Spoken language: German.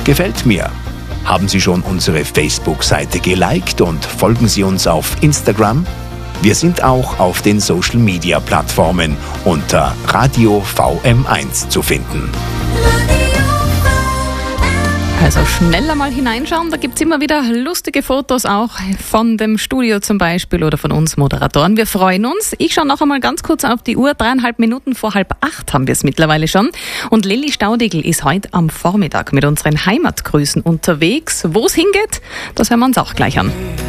Gefällt mir. Haben Sie schon unsere Facebook-Seite geliked und folgen Sie uns auf Instagram? Wir sind auch auf den Social-Media-Plattformen unter Radio VM1 zu finden. Also schneller mal hineinschauen, da gibt es immer wieder lustige Fotos, auch von dem Studio zum Beispiel oder von uns Moderatoren. Wir freuen uns. Ich schaue noch einmal ganz kurz auf die Uhr. 3,5 Minuten vor 7:30 haben wir es mittlerweile schon. Und Lilly Staudigl ist heute am Vormittag mit unseren Heimatgrüßen unterwegs. Wo es hingeht, das hören wir uns auch gleich an.